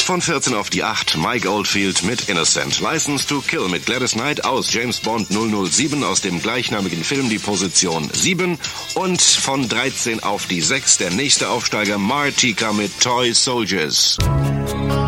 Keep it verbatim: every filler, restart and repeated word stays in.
von vierzehn auf die acht, Mike Oldfield mit Innocent. License to Kill mit Gladys Knight aus James Bond null null sieben aus dem gleichnamigen Film die Position sieben. Und von dreizehn auf die sechs der nächste Aufsteiger Martika mit Toy Soldiers.